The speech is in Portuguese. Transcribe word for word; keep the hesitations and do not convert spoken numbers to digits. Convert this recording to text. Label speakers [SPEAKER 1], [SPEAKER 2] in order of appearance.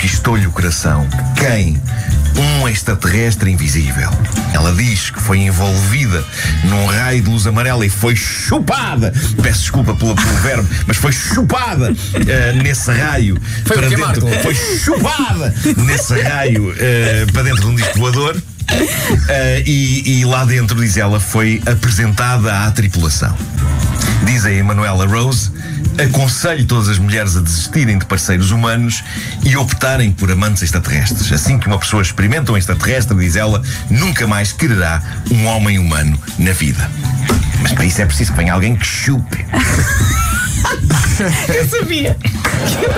[SPEAKER 1] conquistou-lhe o coração. Quem? Um extraterrestre invisível. Ela diz que foi envolvida num raio de luz amarela e foi chupada. Peço desculpa pelo, pelo verbo, mas foi chupada uh, nesse raio
[SPEAKER 2] foi
[SPEAKER 1] para
[SPEAKER 2] o que,
[SPEAKER 1] dentro.
[SPEAKER 2] Marco?
[SPEAKER 1] Foi chupada nesse raio uh, para dentro de um disco voador. Uh, e, e lá dentro, diz ela, foi apresentada à tripulação. Diz a Emanuela Rose: aconselho todas as mulheres a desistirem de parceiros humanos e optarem por amantes extraterrestres. Assim que uma pessoa experimenta um extraterrestre, diz ela, nunca mais quererá um homem humano na vida. Mas para isso é preciso que venha alguém que chupe.
[SPEAKER 3] Eu sabia.